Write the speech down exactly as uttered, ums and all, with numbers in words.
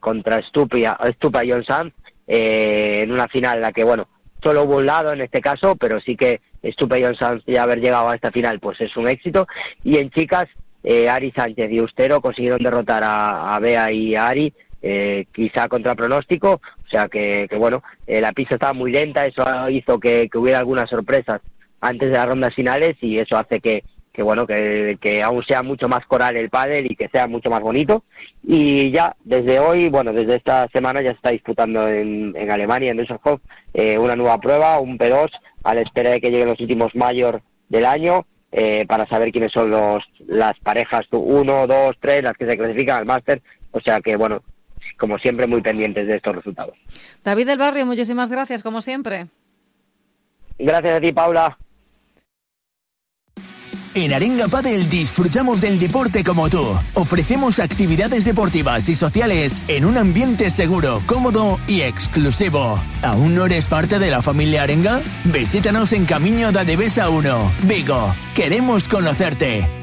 contra Stupa, Stupa y John Sanz, eh, en una final en la que, bueno, solo hubo un lado en este caso, pero sí que Stupa y John Sanz ya haber llegado a esta final pues es un éxito. Y en chicas, eh, Ari Sánchez y Ustero consiguieron derrotar a, a Bea y a Ari, eh, quizá contra pronóstico, o sea que, que bueno, eh, la pista estaba muy lenta, eso hizo que, que hubiera algunas sorpresas antes de las rondas finales, y eso hace que, que bueno, que, que aún sea mucho más coral el pádel y que sea mucho más bonito. Y ya desde hoy, bueno, desde esta semana ya se está disputando en, en Alemania, en Düsseldorf, eh, una nueva prueba, un P dos, a la espera de que lleguen los últimos mayor del año, eh, para saber quiénes son los las parejas uno, dos, tres, las que se clasifican al máster, o sea que bueno, como siempre muy pendientes de estos resultados. David del Barrio, muchísimas gracias, como siempre. Gracias a ti, Paula. En Arenga Padel disfrutamos del deporte como tú. Ofrecemos actividades deportivas y sociales en un ambiente seguro, cómodo y exclusivo. ¿Aún no eres parte de la familia Arenga? Visítanos en Camino da Devesa uno, Vigo. Queremos conocerte.